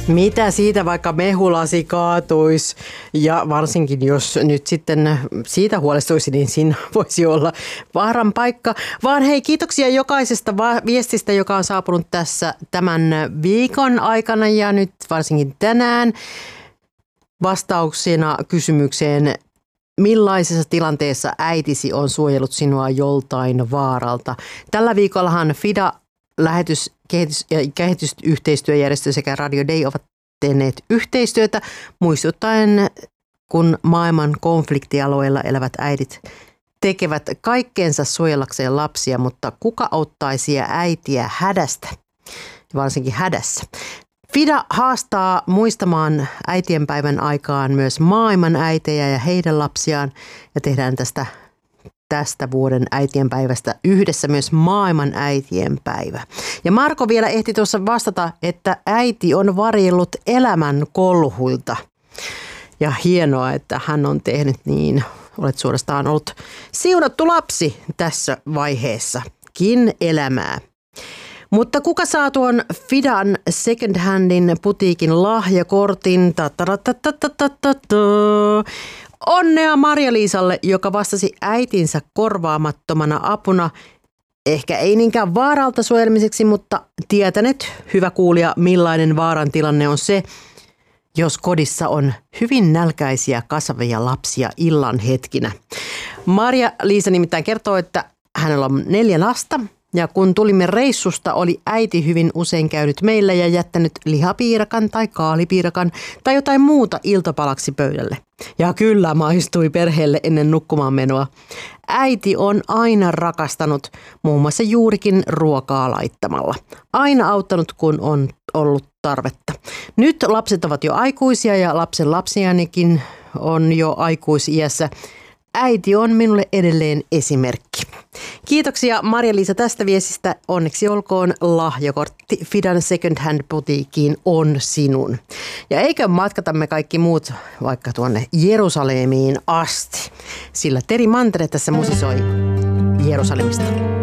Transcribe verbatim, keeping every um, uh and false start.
Mitä siitä, vaikka mehulasi kaatuisi, ja varsinkin jos nyt sitten siitä huolestuisi, niin siinä voisi olla vaaran paikka. Vaan hei, kiitoksia jokaisesta viestistä, joka on saapunut tässä tämän viikon aikana ja nyt varsinkin tänään vastauksena kysymykseen, millaisessa tilanteessa äitisi on suojellut sinua joltain vaaralta. Tällä viikollahan FIDA lähetys, kehitys- ja kehitysyhteistyöjärjestö sekä Radio Day ovat tehneet yhteistyötä muistuttaen, kun maailman konfliktialueilla elävät äidit tekevät kaikkeensa suojellakseen lapsia, mutta kuka auttaisi äitiä hädästä, varsinkin hädässä? FIDA haastaa muistamaan äitienpäivän aikaan myös maailman äitejä ja heidän lapsiaan ja tehdään tästä tästä vuoden äitienpäivästä yhdessä myös maailman äitienpäivä. Ja Marko vielä ehti tuossa vastata, että äiti on varjellut elämän kolhuilta. Ja hienoa, että hän on tehnyt niin. Olet suorastaan ollut siunattu lapsi tässä vaiheessakin elämää. Mutta kuka saa tuon FIDAn second handin putiikin lahjakortin? Onnea Marja-Liisalle, joka vastasi äitinsä korvaamattomana apuna. Ehkä ei niinkään vaaralta suojelmiseksi, mutta tietänet, hyvä kuulija, millainen vaaran tilanne on se, jos kodissa on hyvin nälkäisiä kasvavia lapsia illan hetkinä. Marja-Liisa nimittäin kertoo, että hänellä on neljä lasta. Ja kun tulimme reissusta, oli äiti hyvin usein käynyt meillä ja jättänyt lihapiirakan tai kaalipiirakan tai jotain muuta iltapalaksi pöydälle. Ja kyllä maistui perheelle ennen nukkumaan menoa. Äiti on aina rakastanut muun muassa juurikin ruokaa laittamalla. Aina auttanut, kun on ollut tarvetta. Nyt lapset ovat jo aikuisia ja lapsen lapsianikin on jo aikuisiässä. Äiti on minulle edelleen esimerkki. Kiitoksia Marja-Liisa tästä viestistä. Onneksi olkoon lahjakortti FIDAn Second Hand Boutiqueen on sinun. Ja eikö matkatamme kaikki muut vaikka tuonne Jerusalemiin asti, sillä Teri Mantere tässä musisoi Jerusalemista.